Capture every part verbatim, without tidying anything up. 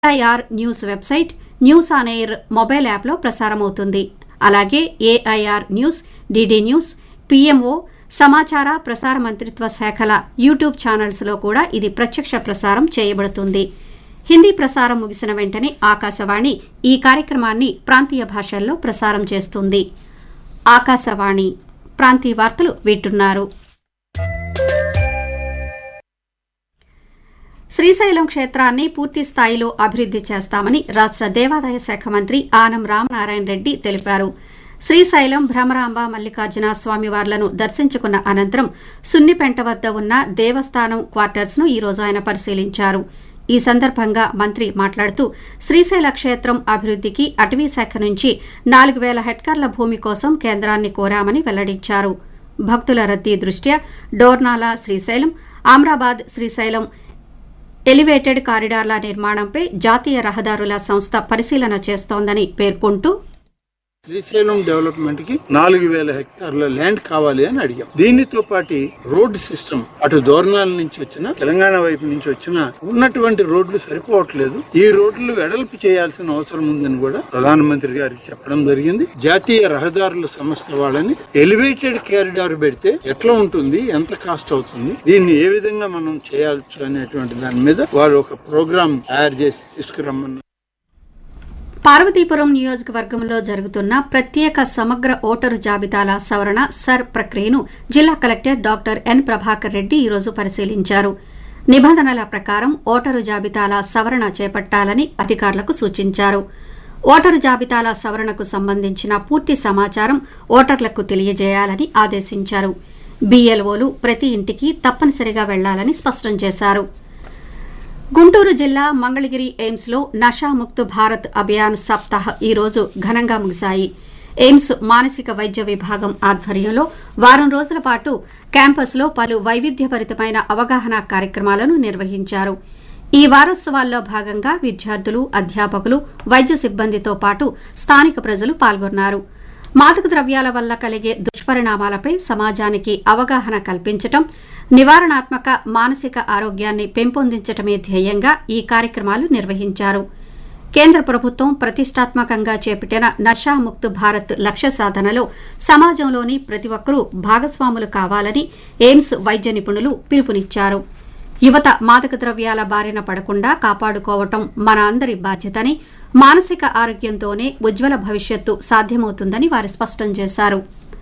AIR news website, news on air mobile యాప్లో ప్రసారమవుతుంది. అలాగే AIR news, DD news, PMO, సమాచార ప్రసార మంత్రిత్వ శాఖల యూట్యూబ్ ఛానల్స్లో కూడా ఇది ప్రత్యక్ష ప్రసారం చేయబడుతుంది. హిందీ ప్రసారం ముగిసిన వెంటనే ఆకాశవాణి ఈ కార్యక్రమాన్ని ప్రాంతీయ భాషల్లో ప్రసారం చేస్తుంది. ఆకాశవాణి ప్రాంతీయ వార్తలు వింటున్నారు. శ్రీశైలం క్షేత్రాన్ని పూర్తి స్థాయిలో అభివృద్ది చేస్తామని రాష్ట్ర దేవాదాయ శాఖ మంత్రి ఆనం రామనారాయణ రెడ్డి తెలిపారు. శ్రీశైలం భ్రమరాంబ మల్లికార్జున స్వామివార్లను దర్శించుకున్న అనంతరం సున్నిపెంట వద్ద ఉన్న దేవస్థానం క్వార్టర్స్ ను ఈరోజు ఆయన పరిశీలించారు. ఈ సందర్భంగా మంత్రి మాట్లాడుతూ శ్రీశైల క్షేత్రం అభివృద్దికి అటవీ శాఖ నుంచి నాలుగు వేల హెక్టార్ల భూమి కోసం కేంద్రాన్ని కోరామని వెల్లడించారు. భక్తుల రద్దీ దృష్ట్యా డోర్నాల శ్రీశైలం, ఆమ్రాబాద్ శ్రీశైలం ఎలివేటెడ్ కారిడార్ల నిర్మాణంపై జాతీయ రహదారుల సంస్థ పరిశీలన చేస్తోందని పేర్కొంటూ, శ్రీశైలం డెవలప్మెంట్ కి నాలుగు వేల హెక్టార్ల ల్యాండ్ కావాలి అని అడిగాం. దీనితో పాటు రోడ్ సిస్టమ్ అటు దోర్నాల నుంచి వచ్చిన, తెలంగాణ వైపు నుంచి వచ్చిన ఉన్నటువంటి రోడ్లు సరిపోవట్లేదు. ఈ రోడ్లు వెడల్పు చేయాల్సిన అవసరం ఉందని కూడా ప్రధానమంత్రి గారికి చెప్పడం జరిగింది. జాతీయ రహదారుల సంస్థ వాళ్ళని ఎలివేటెడ్ కారిడార్ పెడితే ఎట్లా ఉంటుంది, ఎంత కాస్ట్ అవుతుంది, దీన్ని ఏ విధంగా మనం చేయాల్సి అనేటువంటి దాని మీద వారు ఒక ప్రోగ్రామ్ తయారు చేసి తీసుకురమ్మన్నారు. పార్వతీపురం నియోజకవర్గంలో జరుగుతున్న ప్రత్యేక సమగ్ర ఓటరు జాబితాల సవరణ సర్ ప్రక్రియను జిల్లా collector doctor N Prabhakar Reddy ఈరోజు పరిశీలించారు. నిబంధనల ప్రకారం ఓటరు జాబితాల సవరణ చేపట్టాలని అధికారులకు సూచించారు. ఓటరు జాబితాల సవరణకు సంబంధించిన పూర్తి సమాచారం ఓటర్లకు తెలియజేయాలని ఆదేశించారు. బీఎల్ఓలు ప్రతి ఇంటికి తప్పనిసరిగా వెళ్లాలని స్పష్టం చేశారు. గుంటూరు జిల్లా మంగళగిరి ఎయిమ్స్ లో నషాముక్త్ భారత్ అభియాన్ సప్తాహ్ ఈ రోజు ఘనంగా ముగిశాయి. ఎయిమ్స్ మానసిక వైద్య విభాగం ఆధ్వర్యంలో వారం రోజుల పాటు క్యాంపస్లో పలు వైవిధ్యభరితమైన అవగాహన కార్యక్రమాలను నిర్వహించారు. ఈ వారోత్సవాల్లో భాగంగా విద్యార్థులు, అధ్యాపకులు, వైద్య సిబ్బందితో పాటు స్థానిక ప్రజలు పాల్గొన్నారు. మాదక ద్రవ్యాల వల్ల కలిగే దుష్పరిణామాలపై సమాజానికి అవగాహన కల్పించటం, నివారణాత్మక మానసిక ఆరోగ్యాన్ని పెంపొందించటమే ధ్యేయంగా ఈ కార్యక్రమాలు నిర్వహించారు. కేంద్ర ప్రభుత్వం ప్రతిష్టాత్మకంగా చేపట్టిన నషాముక్త్ భారత్ లక్ష్య సాధనలో సమాజంలోని ప్రతి ఒక్కరూ భాగస్వాములు కావాలని ఎయిమ్స్ వైద్య నిపుణులు పిలుపునిచ్చారు. యువత మాదక ద్రవ్యాల బారిన పడకుండా కాపాడుకోవటం మన అందరి బాధ్యతని, మానసిక ఆరోగ్యంతోనే ఉజ్వల భవిష్యత్తు సాధ్యమవుతుందని వారు స్పష్టం చేశారు.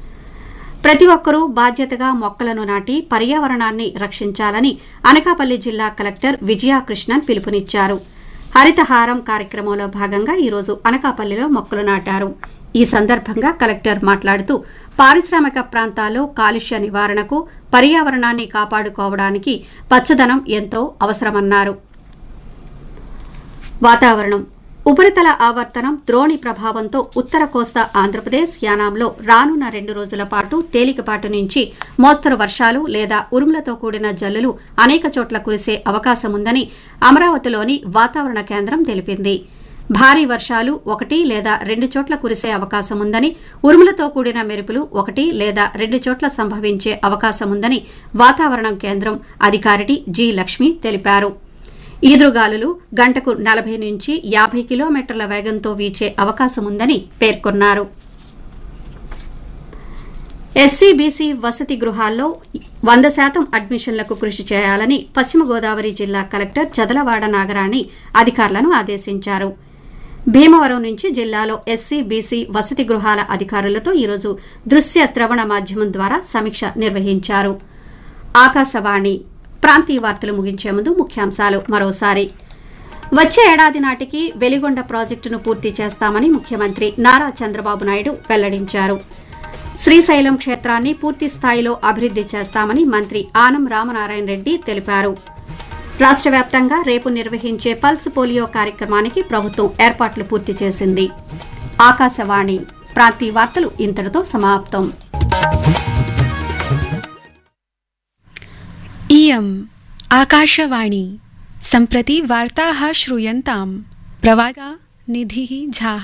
ప్రతి ఒక్కరూ బాధ్యతగా మొక్కలను నాటి పర్యావరణాన్ని రక్షించాలని అనకాపల్లి జిల్లా కలెక్టర్ విజయాకృష్ణన్ పిలుపునిచ్చారు. హరితహారం కార్యక్రమంలో భాగంగా ఈరోజు అనకాపల్లిలో మొక్కలు నాటారు. ఈ సందర్భంగా కలెక్టర్ మాట్లాడుతూ పారిశ్రామిక ప్రాంతాల్లో కాలుష్య నివారణకు, పర్యావరణాన్ని కాపాడుకోవడానికి పచ్చదనం ఎంతో అవసరమన్నారు. వాతావరణం. ఉపరితల ఆవర్తనం ద్రోణి ప్రభావంతో ఉత్తర కోస్తా ఆంధ్రప్రదేశ్, యానాంలో రానున్న రెండు రోజుల పాటు తేలికపాటి నుంచి మోస్తరు వర్షాలు లేదా ఉరుములతో కూడిన జల్లులు అనేక చోట్ల కురిసే అవకాశముందని అమరావతిలోని వాతావరణ కేంద్రం తెలిపింది. భారీ వర్షాలు ఒకటి లేదా రెండు చోట్ల కురిసే అవకాశముందని, ఉరుములతో కూడిన మెరుపులు ఒకటి లేదా రెండు చోట్ల సంభవించే అవకాశముందని వాతావరణ కేంద్రం అధికారి జి లక్ష్మి తెలిపారు. ఈదురుగాలులు గంటకు నలభై నుంచి యాభై కిలోమీటర్ల వేగంతో వీచే అవకాశముందని పేర్కొన్నారు. ఎస్సీ బీసీ వసతి గృహాల్లో వంద శాతం అడ్మిషన్లకు కృషి చేయాలని పశ్చిమ గోదావరి జిల్లా కలెక్టర్ చదలవాడ నాగరాణి అధికారులను ఆదేశించారు. భీమవరం నుంచి జిల్లాలో ఎస్సీ బీసీ వసతి గృహాల అధికారులతో ఈరోజు దృశ్య శ్రవణ మాధ్యమం ద్వారా సమీక్ష నిర్వహించారు. ఆకాశవాణి ప్రాంతీయ వార్తలు ముగించే ముందు ముఖ్యాంశాలు మరోసారి. వచ్చే ఏడాది నాటికి వెలిగొండ ప్రాజెక్టును పూర్తి చేస్తామని ముఖ్యమంత్రి నారా చంద్రబాబు నాయుడు వెల్లడించారు. శ్రీశైలం క్షేత్రాన్ని పూర్తి స్థాయిలో అభివృద్ది చేస్తామని మంత్రి ఆనం రామనారాయణ రెడ్డి తెలిపారు. రాష్ట్ర వ్యాప్తంగా రేపు నిర్వహించే పల్స్ పోలియో కార్యక్రమానికి ప్రభుత్వం ఏర్పాట్లు పూర్తి చేసింది. ఆకాశవాణి ప్రాంతీయ వార్తలు ఇంతటితో సమాప్తం. इयम् आकाशवाणी सम्प्रति वार्ताः श्रूयन्ताम् प्रवादा निधिः झाः।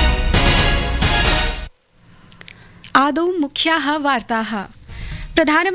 आदौ मुख्याः वार्ताः। प्रधानमन्त्री